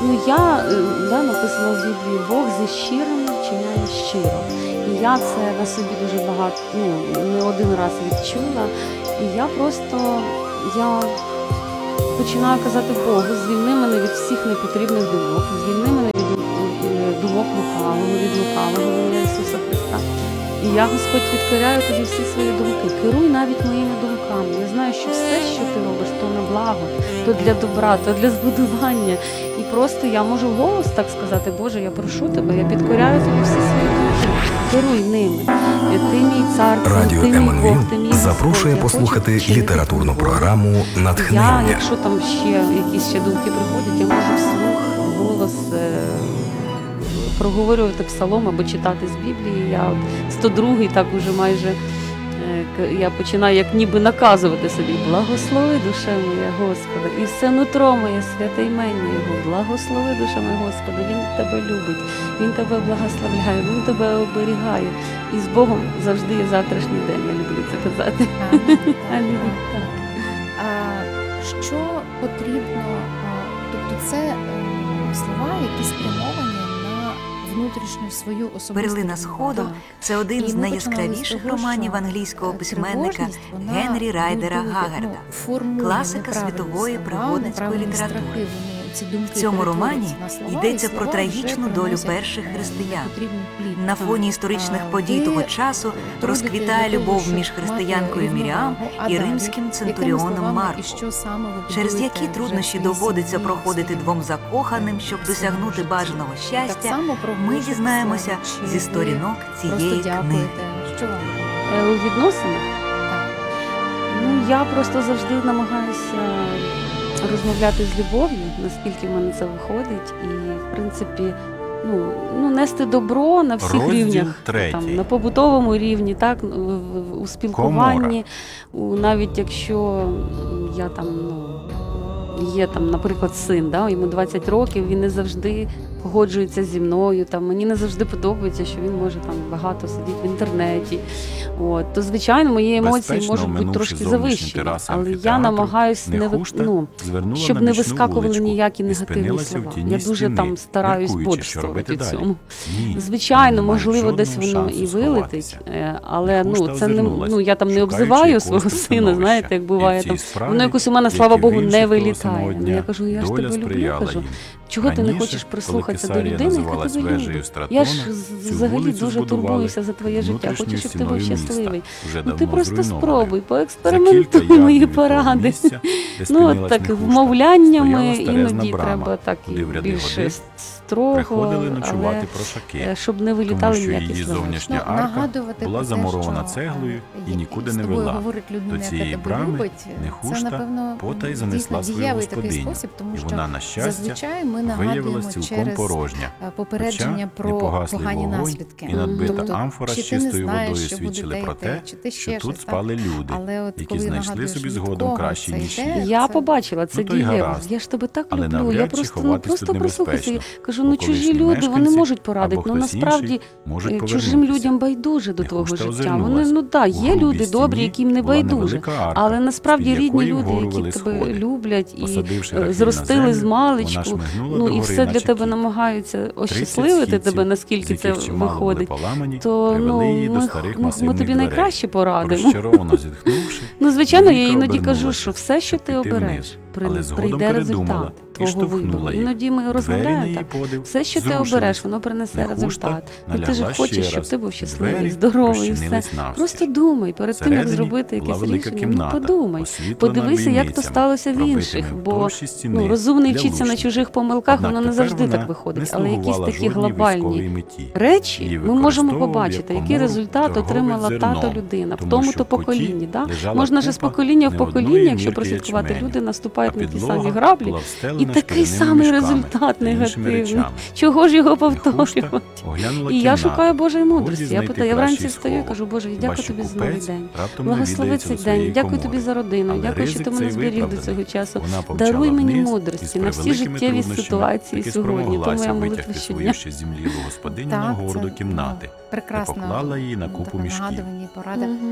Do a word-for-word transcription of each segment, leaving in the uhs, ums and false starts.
Ну, я, е, да, написано в Біблії, Бог зі щирим вчиняє щиро. І я це на собі дуже багато, ну, не один раз відчула. І я просто, я починаю казати Богу, звільни мене від всіх непотрібних думок, звільни мене від е, думок лукавого, від лукавого ім'я Ісуса Христа. І я, Господь, відкоряю тобі всі свої думки. Керуй навіть моїми думками. Я знаю, що все, що ти робиш, то на благо, то для добра, то для збудування. І просто я можу голос так сказати: Боже, я прошу тебе, я підкоряю тобі всі свої думки. Керуй ними. Ти мій цар, Радіо ти мій Бог, Еммануїл ти мій Господь. запрошує Я послухати хочу вчити літературну тебе. програму Я, «Натхнення». якщо там ще якісь ще думки приходять, я можу вслух голос е, проговорювати псалом або читати з Біблії. Я от сто другий так уже майже е, к- я починаю як ніби наказувати собі: благослови, душе моя Господа, і все нутро моє, святе імення Його. Благослови, душе моя Господа, Він тебе любить, Він тебе благословляє, Він тебе оберігає. І з Богом завжди є завтрашній день, я люблю це казати. Амінь. Амінь. Так. А що потрібно, а, тобто це ем, слова, які спрямовані на внутрішню свою особисту «Перлина рівновагу. Сходу» Так. – це один І з ми починали найяскравіших з того, романів що, англійського е, письменника тривожність, вона Генрі Райдера будує, Гагарда. ну, формує класика неправильні світової слова, пригодницької неправильні літератури. страхи, вони, ці думки В цьому романі перетворюються на слова, йдеться і про слова трагічну вже долю приносять, перших е, християн. непотрібний плід. На фоні історичних А, подій ви того часу робите розквітає для того, любов щоб між мати християнкою Міріам рівновагу, а і далі римським якими центуріоном словами Марком, і що саме ви через будуєте які вже труднощі в доводиться свій проходити світ. двом закоханим, щоб Так досягнути само бажаного Так щастя, само про ми Божу дізнаємося славу. Чи зі ви сторінок цієї просто книги. дякуєте. Що вам? Е, У відносинах? Так. Ну, я просто завжди намагаюся розмовляти з любов'ю, наскільки в мене це виходить. І, в принципі, ну, ну нести добро на всіх Розділ рівнях. третій. Там, на побутовому рівні, так, в- в- у спілкуванні. У, навіть якщо я там, ну, є там, наприклад, син, да, йому двадцять років, він не завжди погоджується зі мною, там, мені не завжди подобається, що він може там багато сидіти в інтернеті. От, то, звичайно, мої емоції Безпечно можуть бути оминувши трошки зовнішні завищені, тераси але я амфітеатру, намагаюсь не, ви- Нехушта ну, звернула щоб на не бічну вискакували вуличку ніякі і негативні спинилася в слова. тіні Я дуже стіни, там стараюсь міркуючи, що бодрствувати робити в далі. цьому. Ні, Звичайно, вони не мають можливо, десь жодного воно і шансу вилетить, сховатися. е, але ну, Нехушта це не, озирнулась, ну, я там не шукаючи обзиваю якогось свого сина, пристановища. знаєте, як І в буває цій там. справі, Воно якось у мене, як і слава в Богу, інших не того вилітає. самого Ну, дня, я кажу, я ж доля тебе люблю, сприяла кажу. їм. Чого ти не Раніше, хочеш коли прислухатися до Кесарія людини, яка називалась тебе вежею любить? Стратона, Я ж з- цю взагалі вулицю дуже збудували турбуюся за твоє життя. Хочу, внутрішньою щоб ти був стіною міста, щасливий. вже Ну ти давно просто зруйноване. спробуй, За поекспериментуй кілька мої ярдів від того поради. місця, де Ну, спинилась от так Нехушта, вмовляннями стояла старезна іноді брама, треба так і куди в ряди більше годин строго, приходили ночувати але прошаки, е, щоб не тому вилітали що ніякі її слова. зовнішня Ну, арка нагадувати була про те, замурована що, цеглою е, і нікуди з не тобою вела. говорить людина, До яка цієї тебе брами любить, це, Нехушта напевно, потай дійсно занесла свою дієвий такий господиню, спосіб, тому і що вона, на щастя, зазвичай ми виявилась нагадуємо цілком через порожня. е, попередження Хоча про непогаслий погані вогонь наслідки. і надбита Тобто, амфора чи з ти не чистою знаєш, водою що буде свідчили те і про те, те, чи ти що ще тут щось, так? спали люди, Але от які коли знайшли нагадуєш, собі від згодом кого кращі це нічі. йде, Я це- побачила, це Ну, то й дієво. гаразд. Я ж тебе так Але люблю. Я навряд чи просто, ну, ховатись просто тут прислухайся. небезпечно, Кажу, бо ну чужі колишні люди, вони мешканці можуть порадити. або Ну хтось насправді інший можуть е, чужим повернутися. людям байдуже до твого Нехушта життя. Вони, озирнулась. ну так, У є грубій люди добрі, стіні яким не була байдуже. невелика арка, Але насправді з-під рідні якої люди, вгору які вели тебе сходи. люблять і Посадивши е, Рахіль зростили на з землю, маличку, вона шмигнула ну і догори, все для наче тебе кінь. намагаються Тридцять ощасливити східців, тебе, з наскільки це яких чимало були виходить. поламані, То привели її ну, до ми, старих ми, ми масивних тобі дверей. найкраще порадимо. Розчаровано зітхнувши, Ну, звичайно, я жінка іноді кажу, обернулася, що все, що щоб ти піти обереш, вниз, при- але згодом прийде передумала результат і твого штовхнула вибору. їх. Іноді ми Двері на розмовляємо її так. подив Все, що ти зрушились. обереш, воно принесе Нехушта результат. Ну ти ж налягла хочеш, ще щоб раз. ти був щасливий, Двері здоровий і все. розчинились навстіж. Просто думай, перед тим, як Всередині зробити була якесь велика рішення, ну кімната, подумай. освітлена Подивися, як то бійницями, сталося в пробитими інших, бо вдовж стіни ну, розумний для вчиться на лучників. чужих помилках, Однак воно не тепер завжди вона так виходить. не Але якісь слугувала такі жодній військовій глобальні меті. речі Її ми можемо використовував побачити, як який комору результат торговець отримала зерном, тато людина в тому тому що то в куті поколінні. Да? лежала Можна ж з купа покоління в не одної покоління, якщо мірки прослідкувати, ячменю, люди а наступають на ті підлога самі граблі. була І встелена такий шкіряними самий мішками результат та іншими негативний. речами. Чого ж його Нехушта повторювати? оглянула І я кімнату. шукаю Божої Годі мудрості. Я знайти питаю, я вранці кращий встаю і сховок. кажу, Боже, Хіба дякую що тобі за новий купець день. раптом Благослови навідається цей до день, своєї дякую комори. тобі за родину, Але дякую, що ризик ти мене цей зберіг до виправданий. цього часу. Вона помчала Даруй мені вниз, і мудрості з на всі превеликими життєві труднощами ситуації таки сьогодні. Тому спромоглася я молитва витягти свою щодня. ще зімлілу господиню Так, нагору це, до кімнати, ну, прекрасно. поклала її на ну, купу таке мішків. нагадування і поради. Мгм.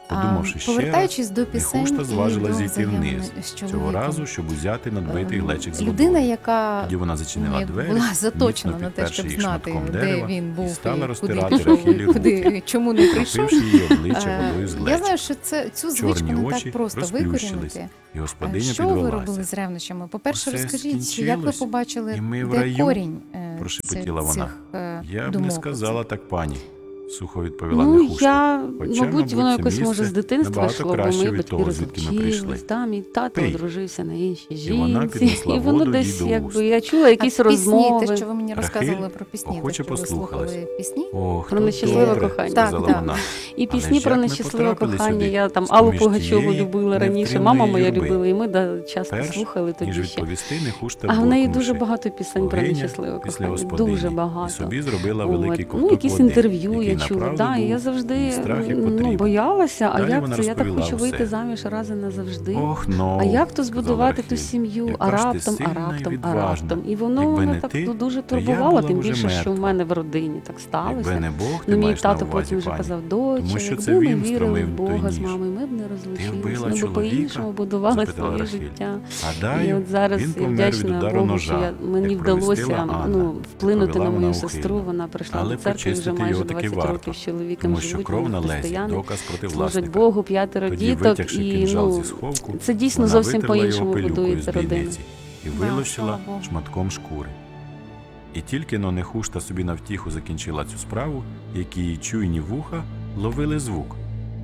Подумавши ще раз, повертаючись до пісень Нехушта і зважила до зійти взаємин вниз, з цього чоловіком. разу, щоб узяти надбитий Ем, глечик з Людина, водою. яка Тоді вона зачинила як двері, була заточена міцно на те, щоб підперши їх знати, шматком де дерева, він був і стала і куди розтирати пішов, Рахілі і руки, куди, чому не прийшов. окропивши її обличчя Е, водою з Я глечика. знаю, що це, цю звичку Чорні не очі так просто розплющились, викорінити. і А господиня що ви робили підвелася. з ревнощами? По-перше, Усе розкажіть, як ви скінчилось, побачили, і ми в де раю, корінь е, прошепотіла цих, вона. цих е, Я б не думок? сказала так, пані, сухо відповіла Ну, Нехушта. я, Хоча, мабуть, мабуть, воно це якось може місце з дитинства набагато йшло, бо краще мої від батьки того, звідки ми прийшли. розлучились, да, мій тато Пий. одружився на іншій І вона жінці, піднесла і воно воду десь, діду в якби, уста. я чула якісь а пісні, розмови. те, що ви мені розказували Рахиль про пісні, охоче те, що ви послухалась. слухали пісні. Ох, Про то нещасливе добре, кохання. сказала Так, вона. І Але пісні ж про як ми нещасливе потрапили кохання. сюди? Я там З-поміж Аллу Пугачову тієї любила раніше, невтримної мама моя юрби. любила, і ми да, часто Перш, слухали ніж тоді ще. відповісти, Нехушта А в неї буркнувши. дуже багато пісень про Богиня нещасливе після кохання. господині Дуже І багато. собі зробила великий От. ковток Ну, якісь води, інтерв'ю який я чула, направду да, і був я завжди страх, як ну, потрібно. боялася, а Далі як вона це? Я так розповіла хочу вийти все. заміж раз і назавжди. Ох, ну, А як то сказала збудувати ту Рахіль. сім'ю, Яка а ж ти раптом, а сильна і раптом, а відважна. раптом. І воно Якби мене не так ти, дуже то я турбувало, була тим б уже більше, що в мертва. мене в родині так сталося. Якби не Бог, ти Ну, мій маєш на тато увазі, потім вже пані. казав, дочі, Тому що це якби ми він вірили встромив в той Бога з ніж. мамою, ми б не Ти розлучилися, вбила ми б чоловіка? по-іншому будували Запитала своє Рахіль. життя. Гадаю, І от зараз він я помер від вдячна удару Богу, ножа, що я, мені як вдалося провістила Анна. ну, вплинути Повела на вона мою ухильно. сестру. Вона прийшла Але до церкви вже почистити майже його таки двадцять варто, років з чоловіком тому що живуть, кров вони на лезі, християни, доказ проти служать власника. Богу, п'ятеро Тоді, діток, витягши і кинджал ну, зі сховку, це дійсно вона зовсім витерла його по-іншому пилюкою будується з родина. бійниці і Да, вилощила слава Богу. шматком шкури. І тільки но Нехушта собі на втіху закінчила цю справу, які її чуйні вуха ловили звук.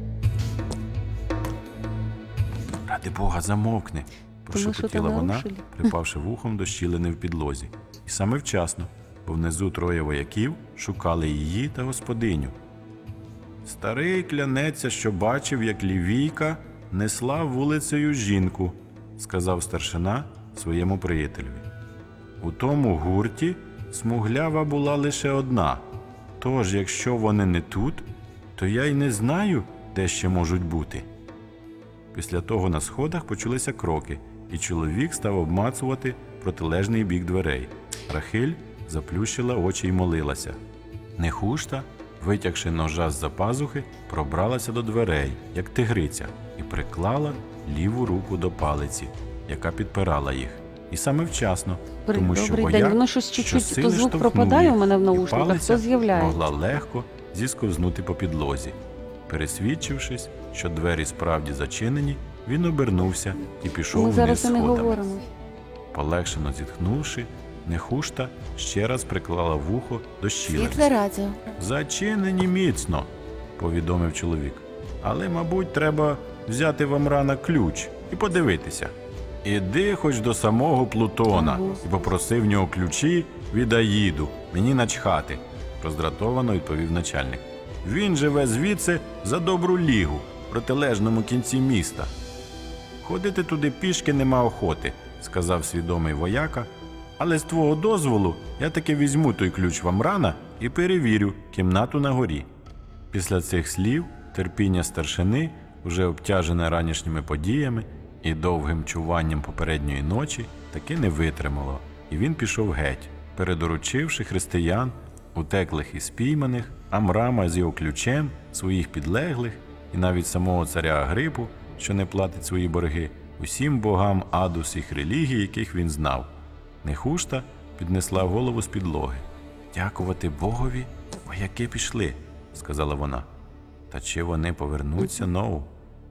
Ради Бога, замовкни, Тому що прошепотіла ти вона, нарушили. припавши вухом до щілини в підлозі. І саме вчасно, бо внизу троє вояків шукали її та господиню. Старий клянеться, що бачив, як лівійка несла вулицею жінку, сказав старшина своєму приятелеві. У тому гурті смуглява була лише одна. Тож, якщо вони не тут, то я й не знаю, де ще можуть бути. Після того на сходах почулися кроки, і чоловік став обмацувати протилежний бік дверей. Рахиль заплющила очі й молилася. Нехушта, витягши ножа з-за пазухи, пробралася до дверей, як тигриця, і приклала ліву руку до палиці, яка підпирала їх. І саме вчасно, тому що Добрий вояк, день, воно щось що чуть-чуть, сили то звук штовхнув пропадає їх, у мене в і наушниках, палиця то з'являється. могла легко зісковзнути по підлозі. Пересвідчившись, що двері справді зачинені, він обернувся і пішов Ми вниз зараз і не сходами. говоримо. Полегшено зітхнувши, Нехушта ще раз приклала вухо до щілини. Світле радіо. Зачинені міцно, повідомив чоловік. Але, мабуть, треба взяти в Амрана ключ і подивитися. Іди хоч до самого Плутона Ага. і попроси в нього ключі від Аїду. Мені начхати, роздратовано відповів начальник. Він живе звідси за добру лігу, в протилежному кінці міста. Ходити туди пішки нема охоти, сказав свідомий вояка, але з твого дозволу я таки візьму той ключ в Амрана і перевірю кімнату на горі. Після цих слів терпіння старшини, вже обтяжене ранішніми подіями і довгим чуванням попередньої ночі, таки не витримало, і він пішов геть, передоручивши християн, утеклих і спійманих, Амрама з його ключем, своїх підлеглих і навіть самого царя Агрипу, що не платить свої борги, усім богам аду всіх релігій, яких він знав. Нехушта піднесла голову з підлоги. «Дякувати Богові, вояки пішли», – сказала вона. «Та чи вони повернуться, Ноу?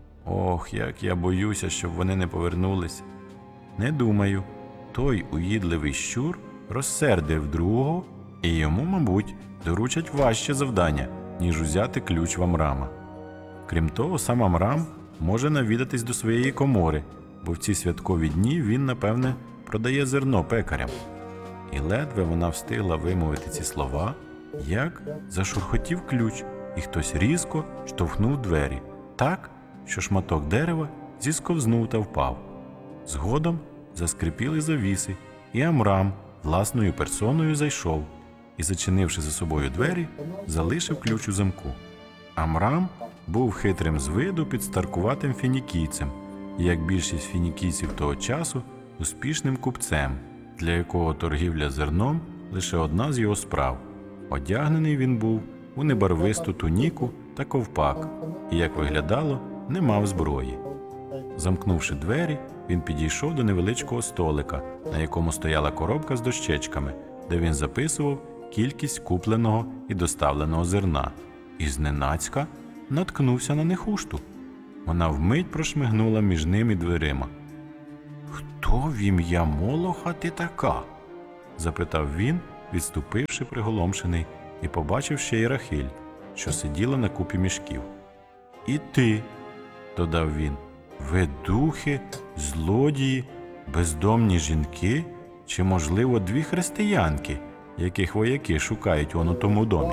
Ох, як я боюся, щоб вони не повернулися. Не думаю. Той уїдливий щур розсердив другого, і йому, мабуть, доручать важче завдання, ніж узяти ключ в Амрама. Крім того, сам Амрам може навідатись до своєї комори, бо в ці святкові дні він, напевне, продає зерно пекарям». І ледве вона встигла вимовити ці слова, як зашурхотів ключ, і хтось різко штовхнув двері, так, що шматок дерева зісковзнув та впав. Згодом заскрипіли завіси, і Амрам власною персоною зайшов і, зачинивши за собою двері, залишив ключ у замку. Амрам був хитрим з виду підстаркуватим фінікійцем, і, як більшість фінікійців того часу, успішним купцем, для якого торгівля зерном – лише одна з його справ. Одягнений він був у небарвисту туніку та ковпак, і, як виглядало, не мав зброї. Замкнувши двері, він підійшов до невеличкого столика, на якому стояла коробка з дощечками, де він записував кількість купленого і доставленого зерна, і зненацька наткнувся на Нехушту. Вона вмить прошмигнула між ним і дверима. «Хто в ім'я Молоха ти така?» – запитав він, відступивши приголомшений, і побачив ще й Рахиль, що сиділа на купі мішків. «І ти», – додав він, – «ви духи, злодії, бездомні жінки чи, можливо, дві християнки, яких вояки шукають вон у тому домі?»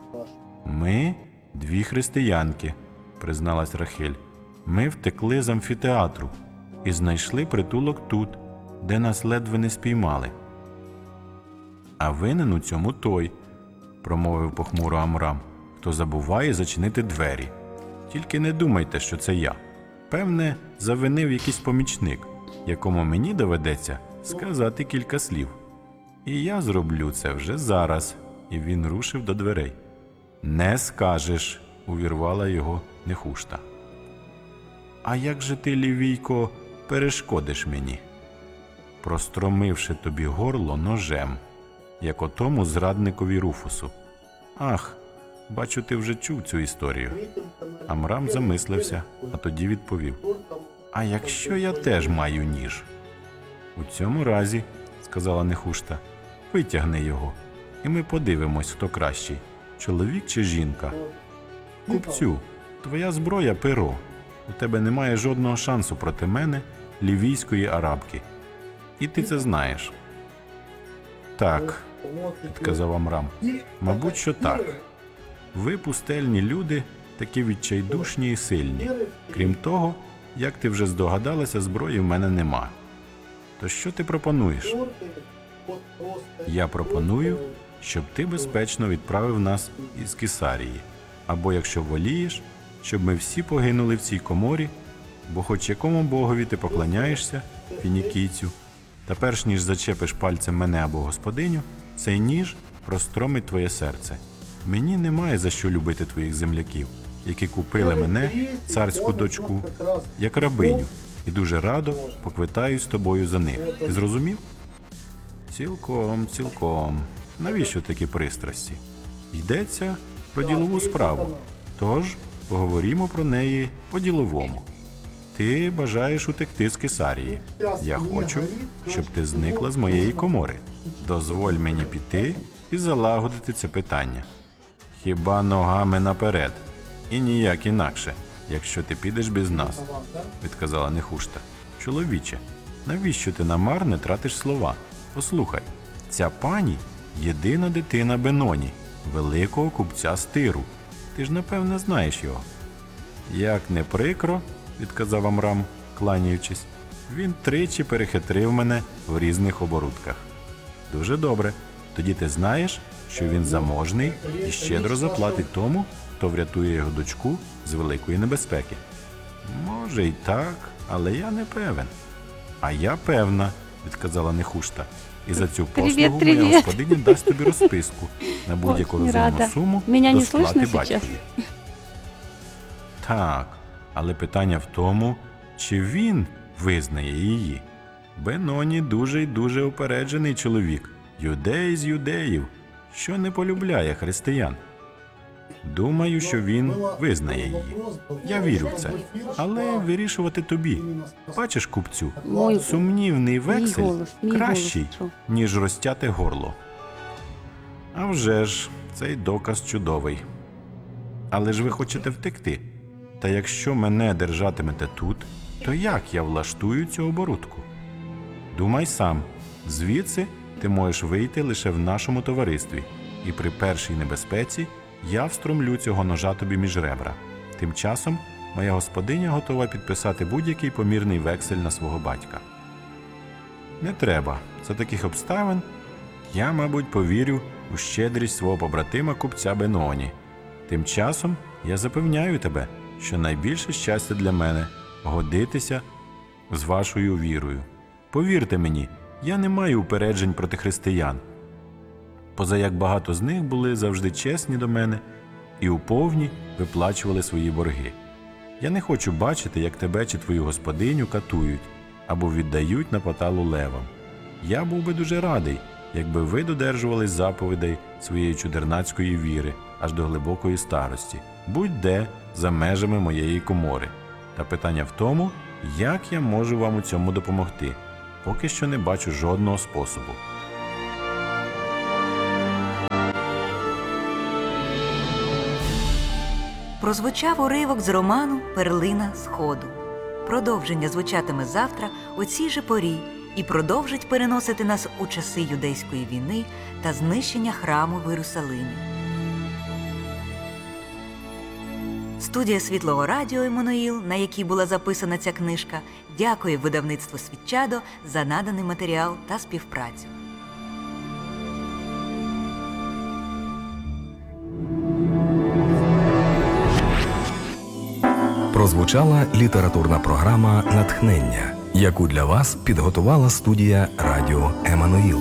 «Ми – дві християнки», – призналась Рахиль. «Ми втекли з амфітеатру і знайшли притулок тут, де нас ледве не спіймали». «А винен у цьому той», – промовив похмуро Амрам, – «хто забуває зачинити двері. Тільки не думайте, що це я. Певне, завинив якийсь помічник, якому мені доведеться сказати кілька слів. І я зроблю це вже зараз». І він рушив до дверей. «Не скажеш», – увірвала його Нехушта. «А як же ти, Лівійко, перешкодиш мені?» «Простромивши тобі горло ножем, як отому зрадникові Руфусу». «Ах, бачу, ти вже чув цю історію». Амрам замислився, а тоді відповів. «А якщо я теж маю ніж?» «У цьому разі», – сказала Нехушта, – «витягни його, і ми подивимось, хто кращий, чоловік чи жінка. Купцю, твоя зброя – перо. У тебе немає жодного шансу проти мене, лівійської арабки. І ти це знаєш». «Так», – підказав Амрам, – «мабуть, що так. Ви, пустельні люди, такі відчайдушні і сильні. Крім того, як ти вже здогадалася, зброї в мене нема. То що ти пропонуєш?» «Я пропоную, щоб ти безпечно відправив нас із Кесарії, або, якщо волієш, щоб ми всі погинули в цій коморі, бо хоч якому богові ти поклоняєшся, фінікійцю, та перш ніж зачепиш пальцем мене або господиню, цей ніж простромить твоє серце. Мені немає за що любити твоїх земляків, які купили мене, царську дочку, як рабиню, і дуже радо поквитаюсь з тобою за них. Ти зрозумів?» «Цілком, цілком. Навіщо такі пристрасті? Йдеться про ділову справу, тож поговоримо про неї по-діловому. Ти бажаєш утекти з Кесарії. Я хочу, щоб ти зникла з моєї комори. Дозволь мені піти і залагодити це питання. Хіба ногами наперед, і ніяк інакше, якщо ти підеш без нас», – відказала Нехушта. «Чоловіче, навіщо ти намарне тратиш слова? Послухай, ця пані – єдина дитина Беноні, великого купця з Тиру. Ти ж, напевне, знаєш його». «Як не прикро», – відказав Амрам, кланяючись, – «він тричі перехитрив мене в різних оборудках». «Дуже добре. Тоді ти знаєш, що він заможний і щедро заплатить тому, хто врятує його дочку з великої небезпеки». «Може й так, але я не певен». «А я певна», – відказала Нехушта, – «і за цю Привіт, послугу привіт. моя господиня дасть тобі розписку на будь-яку Очень розумну рада. суму Меня до не сплати слышно батькові». сейчас? «Так, але питання в тому, чи він визнає її. Беноні дуже й дуже упереджений чоловік, юдей з юдеїв, що не полюбляє християн. Думаю, що він визнає її. Я вірю в це. Але вирішувати тобі. Бачиш, купцю, Мой- сумнівний Мій вексель голос, мій кращий, голос. Що? ніж розтяте горло. А вже ж, цей доказ чудовий. Але ж ви хочете втекти. Та якщо мене держатимете тут, то як я влаштую цю оборудку? Думай сам, звідси ти можеш вийти лише в нашому товаристві, і при першій небезпеці я встромлю цього ножа тобі між ребра. Тим часом моя господиня готова підписати будь-який помірний вексель на свого батька. Не треба. За таких обставин я, мабуть, повірю у щедрість свого побратима купця Беноні. Тим часом я запевняю тебе, що найбільше щастя для мене – годитися з вашою вірою. Повірте мені, я не маю упереджень проти християн. Поза як багато з них були завжди чесні до мене і уповні виплачували свої борги. Я не хочу бачити, як тебе чи твою господиню катують або віддають на поталу левам. Я був би дуже радий, якби ви додержувались заповідей своєї чудернацької віри аж до глибокої старості, будь-де за межами моєї комори. Та питання в тому, як я можу вам у цьому допомогти. Поки що не бачу жодного способу. Прозвучав уривок з роману «Перлина Сходу». Продовження звучатиме завтра у цій же порі і продовжить переносити нас у часи юдейської війни та знищення храму в Єрусалимі. Студія Світлого Радіо «Еммануїл», на якій була записана ця книжка, дякує видавництву «Світчадо» за наданий матеріал та співпрацю. Прозвучала літературна програма «Натхнення», яку для вас підготувала студія Радіо «Еммануїл».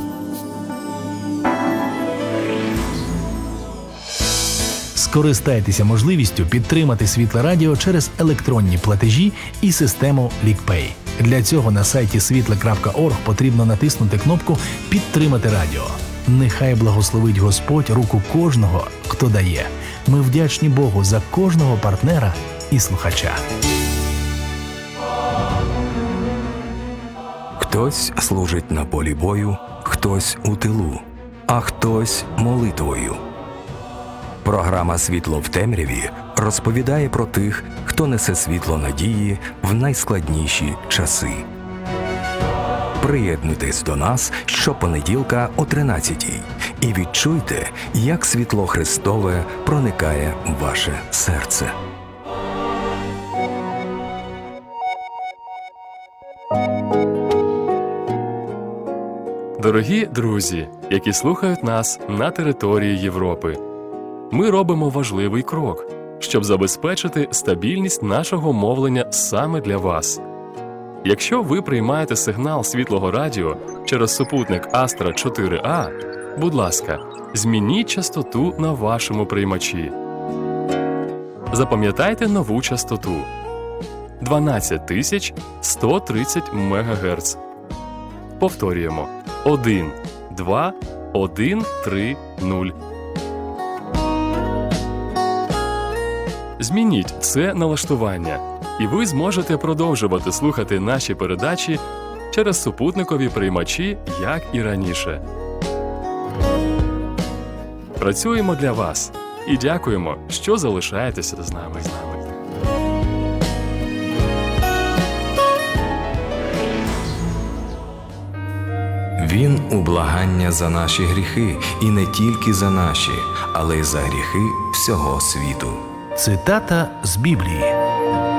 Скористайтеся можливістю підтримати Світле Радіо через електронні платежі і систему LinkPay. Для цього на сайті світле крапка орг потрібно натиснути кнопку «Підтримати радіо». Нехай благословить Господь руку кожного, хто дає. Ми вдячні Богу за кожного партнера і слухача. Хтось служить на полі бою, хтось у тилу, а хтось молитвою. Програма «Світло в темряві» розповідає про тих, хто несе світло надії в найскладніші часи. Приєднуйтесь до нас щопонеділка о тринадцятій і відчуйте, як світло Христове проникає в ваше серце. Дорогі друзі, які слухають нас на території Європи, ми робимо важливий крок, щоб забезпечити стабільність нашого мовлення саме для вас. Якщо ви приймаєте сигнал Світлого Радіо через супутник Астра чотири А, будь ласка, змініть частоту на вашому приймачі. Запам'ятайте нову частоту – дванадцять тисяч сто тридцять мегагерц. Повторюємо – один, два, один, три, нуль. Змініть це налаштування, і ви зможете продовжувати слухати наші передачі через супутникові приймачі, як і раніше. Працюємо для вас і дякуємо, що залишаєтеся з нами. Він у благання за наші гріхи, і не тільки за наші, але й за гріхи всього світу. Цитата з Біблії.